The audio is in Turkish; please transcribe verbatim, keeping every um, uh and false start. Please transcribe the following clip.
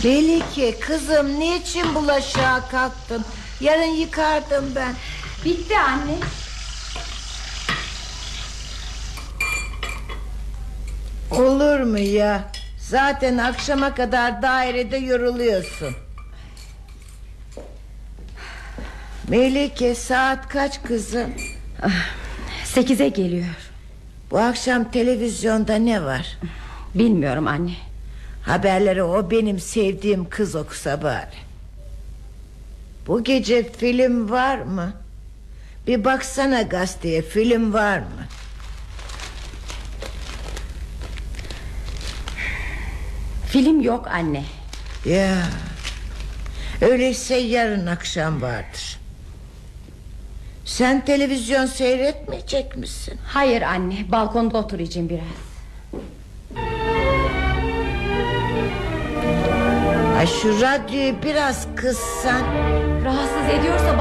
Melike kızım, niçin bulaşığa kalktın? Yarın yıkardım ben. Bitti anne. Olur mu ya? Zaten akşama kadar dairede yoruluyorsun. Melike, saat kaç kızım? Sekize geliyor. Bu akşam televizyonda ne var? Bilmiyorum anne. Haberleri o benim sevdiğim kız okusa bari. Bu gece film var mı? Bir baksana gazeteye, film var mı? Film yok anne. Ya, öyleyse yarın akşam vardır. Sen televizyon seyretmeyecek misin? Hayır anne, balkonda oturacağım biraz. Ay, şu radyoyu biraz kıssan. Rahatsız ediyorsa